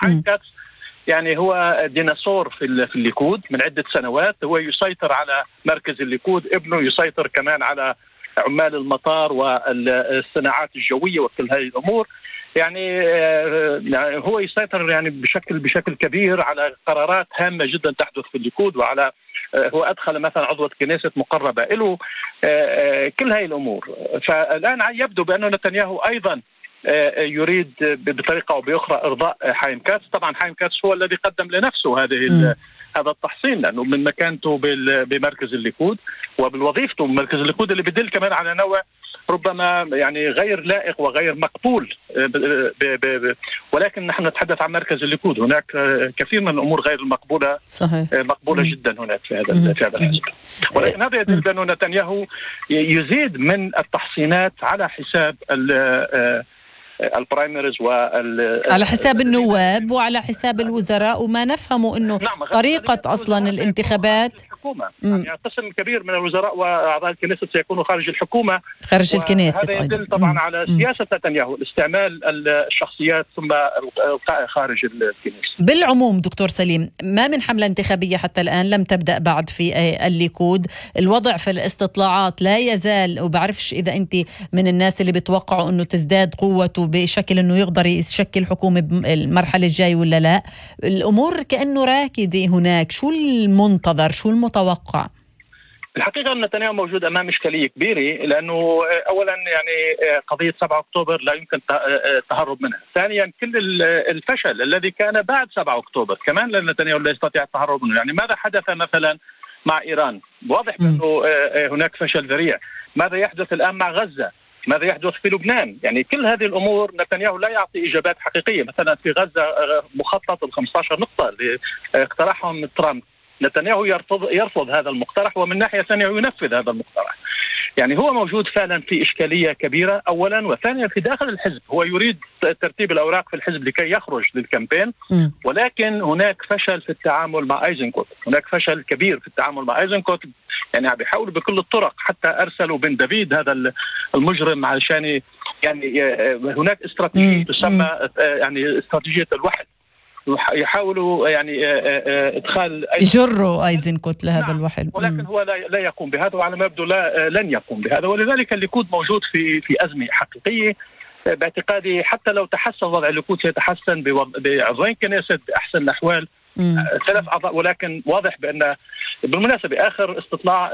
حايم كاتس يعني هو ديناصور في الليكود من عدة سنوات، هو يسيطر على مركز الليكود، ابنه يسيطر كمان على عمال المطار والصناعات الجوية وكل هذه الأمور. يعني هو يسيطر يعني بشكل كبير على قرارات هامة جدا تحدث في الليكود، وعلى هو أدخل مثلا عضوة كنيسة مقربة له، كل هذه الأمور. فالآن يبدو بأن نتنياهو أيضا يريد بطريقة أو بأخرى إرضاء حايم كاتس. طبعا حايم كاتس هو الذي قدم لنفسه هذا التحصين، لأنه من مكانته بمركز الليكود وبالوظيفته بمركز الليكود، اللي بدل كمان على نوع ربما يعني غير لائق وغير مقبول. ولكن نحن نتحدث عن مركز الليكود، هناك كثير من الأمور غير المقبولة. صحيح. مقبولة جدا هناك في هذا الحزب. ولكن هذا يدل بأن نتنياهو يزيد من التحصينات على حساب البرايمريز على حساب النواب وعلى حساب الوزراء، وما نفهمه انه طريقة اصلا الانتخابات يعني قسم كبير من الوزراء واعضاء الكنيسة سيكونوا خارج الحكومة، خارج الكنيسة. هذا يدل طبعا على سياسة نتنياهو، استعمال الشخصيات ثم القاء خارج الكنيسة. بالعموم دكتور سليم، ما من حملة انتخابية حتى الآن لم تبدأ بعد في الليكود، الوضع في الاستطلاعات لا يزال، وبعرفش إذا أنت من الناس اللي بتوقعوا أنه تزداد قوته بشكل أنه يقدر يشكل حكومة المرحلة الجاي ولا لا. الأمور كأنه راكدة هناك، شو المنتظر، شو المتوقع؟ الحقيقة أن نتنياهو موجود أمام إشكالية كبيرة، لأنه أولا يعني قضية 7 أكتوبر لا يمكن التهرب منها. ثانيا كل الفشل الذي كان بعد 7 أكتوبر كمان نتنياهو لا يستطيع التهرب منه. يعني ماذا حدث مثلا مع إيران؟ واضح أنه هناك فشل ذريع. ماذا يحدث الآن مع غزة؟ ماذا يحدث في لبنان؟ يعني كل هذه الأمور نتنياهو لا يعطي إجابات حقيقية. مثلا في غزة مخطط 15 نقطة اللي اقترحهم ترامب، نتنياهو يرفض هذا المقترح، ومن ناحية ثانية ينفذ هذا المقترح. يعني هو موجود فعلا في إشكالية كبيرة أولا، وثانيا في داخل الحزب هو يريد ترتيب الأوراق في الحزب لكي يخرج للكامبين، ولكن هناك فشل في التعامل مع أيزنكوت، هناك فشل كبير في التعامل مع أيزنكوت. يعني بيحاولوا بكل الطرق، حتى أرسلوا بن دافيد هذا المجرم علشان يعني هناك استراتيجية تسمى يعني استراتيجية الوحد، يحاولوا يعني ادخال يجروا ايزنكوت لهذا الوحد، ولكن هو لا يقوم بهذا، وعلى ما يبدو لن يقوم بهذا. ولذلك الليكود موجود في أزمة حقيقية. باعتقادي حتى لو تحسن وضع الليكود سيتحسن بعضوين كنيسة بأحسن الأحوال 3 أعضاء. ولكن واضح بأن بالمناسبة آخر استطلاع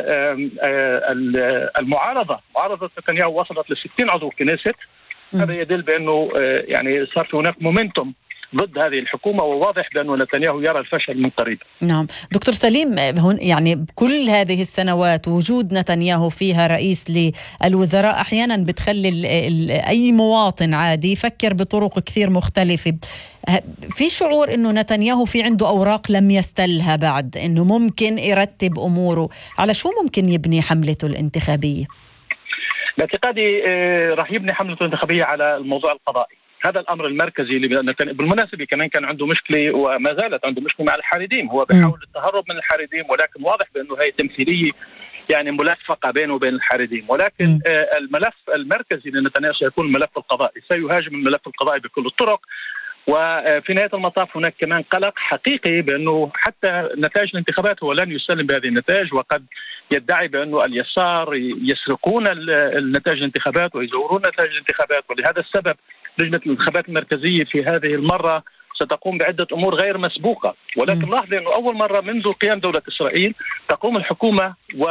معارضة نتنياهو وصلت ل60 عضو كنيسة. هذا يدل بأنه يعني صار في هناك مومنتوم ضد هذه الحكومة، وواضح بأنه نتنياهو يرى الفشل من قريب. نعم دكتور سليم، يعني بكل هذه السنوات وجود نتنياهو فيها رئيس للوزراء أحيانا بتخلي أي مواطن عادي يفكر بطرق كثير مختلفة. في شعور أنه نتنياهو في عنده أوراق لم يستلها بعد، أنه ممكن يرتب أموره، على شو ممكن يبني حملته الانتخابية؟ باعتقادي راح يبني حملته الانتخابية على الموضوع القضائي. هذا الأمر المركزي اللي بالمناسبة كمان كان عنده مشكلة وما زالت عنده مشكلة مع الحريديم. هو بيحاول التهرب من الحريديم، ولكن واضح بأنه هي تمثيلية يعني ملفقة بينه وبين الحريديم. ولكن الملف المركزي لنتنياهو سيكون الملف القضائي، سيهاجم الملف القضائي بكل الطرق. وفي نهاية المطاف هناك كمان قلق حقيقي بأنه حتى نتائج الانتخابات هو لن يسلم بهذه النتائج، وقد يدعي بأنه اليسار يسرقون النتائج الانتخابات ويزورون نتائج الانتخابات. ولهذا السبب لجنة الانتخابات المركزية في هذه المرة ستقوم بعدة أمور غير مسبوقة. ولكن لاحظ أنه أول مرة منذ قيام دولة إسرائيل تقوم الحكومة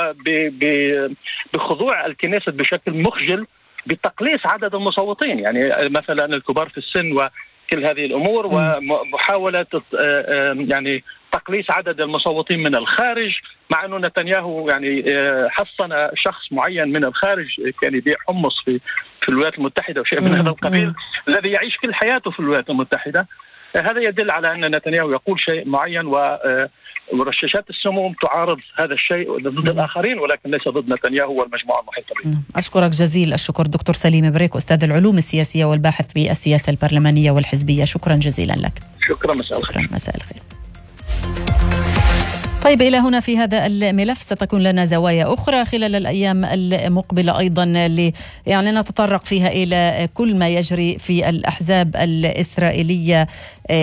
بخضوع الكنيسة بشكل مخجل بتقليص عدد المصوتين، يعني مثلا الكبار في السن وكل هذه الأمور، ومحاولة يعني تقليص عدد المصوتين من الخارج، مع أنه نتنياهو يعني حصن شخص معين من الخارج كان يبيع حمص في الولايات المتحدة وشيء من هذا القبيل، الذي يعيش كل حياته في الولايات المتحدة. هذا يدل على أن نتنياهو يقول شيء معين، ورشاشات السموم تعارض هذا الشيء ضد الآخرين، ولكن ليس ضد نتنياهو والمجموعة المحيطة به. أشكرك جزيل الشكر دكتور سليم بريك، أستاذ العلوم السياسية والباحث بالسياسة البرلمانية والحزبية. شكرا جزيلا لك. شكرا، مساء الخير. شكرا، مساء الخير. طيب، إلى هنا في هذا الملف ستكون لنا زوايا أخرى خلال الأيام المقبلة أيضا يعني نتطرق فيها إلى كل ما يجري في الأحزاب الإسرائيلية